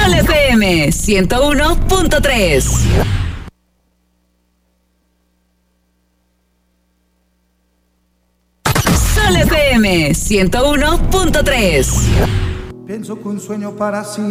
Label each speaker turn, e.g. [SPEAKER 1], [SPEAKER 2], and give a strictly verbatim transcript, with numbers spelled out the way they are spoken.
[SPEAKER 1] Sol F M ciento uno punto tres. Sol F M ciento uno punto tres.
[SPEAKER 2] Pienso que un sueño para sí